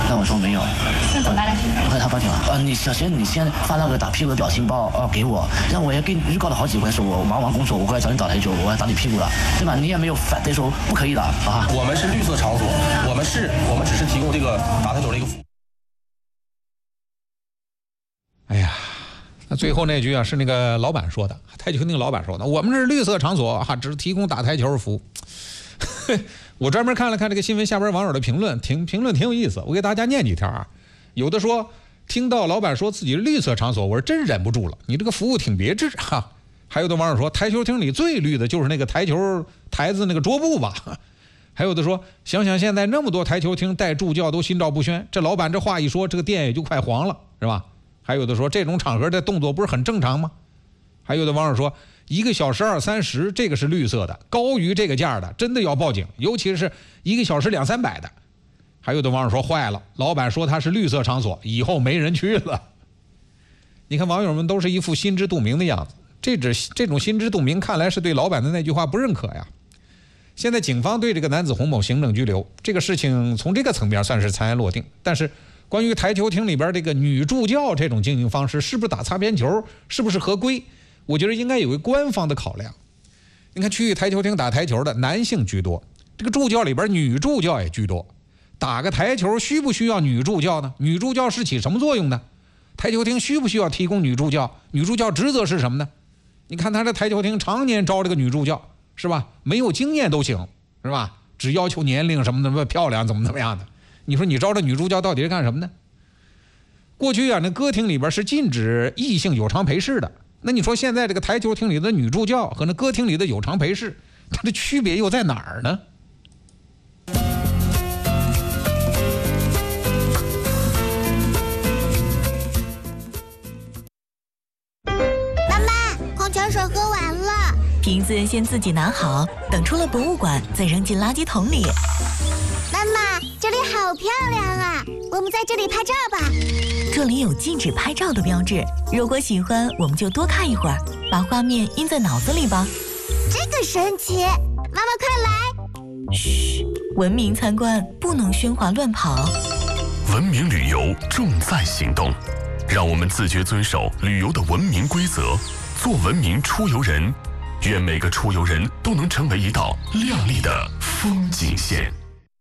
那我说没有。 那怎么办呢？ 后来他报警了。你小贤，你先发那个打屁股的表情包给我，让我也给你预告了好几回，说我忙完工作我过来找你打台球，我要打你屁股了，对吧？你也没有反对说不可以的啊。 我们是绿色场所，我们只是提供这个打台球的一个服务。 哎呀，那最后那句啊是那个老板说的，台球厅老板说的，我们是绿色场所啊，只提供打台球服务。我专门看了看这个新闻下边网友的评论，评论挺有意思，我给大家念几条啊。有的说听到老板说自己是绿色场所，我是真忍不住了，你这个服务挺别致哈。还有的网友说台球厅里最绿的就是那个台球台子那个桌布吧。还有的说想想现在那么多台球厅带助教都心照不宣，这老板这话一说，这个店也就快黄了，是吧？还有的说这种场合的动作不是很正常吗？还有的网友说1个小时20-30，这个是绿色的，高于这个价的真的要报警，尤其是1个小时200-300的。还有的网友说坏了，老板说他是绿色场所，以后没人去了。你看网友们都是一副心知肚明的样子，这种心知肚明看来是对老板的那句话不认可呀。现在警方对这个男子洪某行政拘留，这个事情从这个层面算是尘埃落定，但是关于台球厅里边这个女助教这种经营方式是不是打擦边球，是不是合规，我觉得应该有个官方的考量。你看去台球厅打台球的男性居多，这个助教里边女助教也居多，打个台球需不需要女助教呢？女助教是起什么作用呢？台球厅需不需要提供女助教？女助教职责是什么呢？你看他这台球厅常年招这个女助教，是吧？没有经验都行，是吧？只要求年龄什么的漂亮怎么样的。你说你招这女助教到底是干什么呢？过去啊，那歌厅里边是禁止异性有偿陪侍的，那你说现在这个台球厅里的女助教和那歌厅里的有偿陪侍，它的区别又在哪儿呢？ 妈妈，矿泉水喝完了。 瓶子先自己拿好，等出了博物馆再扔进垃圾桶里。 妈妈，这里好漂亮啊，我们在这里拍照吧。 这里有禁止拍照的标志，如果喜欢我们就多看一会儿，把画面印在脑子里吧。 这个神奇，妈妈快来。 嘘，文明参观不能喧哗乱跑。 文明旅游重在行动，让我们自觉遵守旅游的文明规则，做文明出游人。愿每个出游人都能成为一道亮丽的风景线。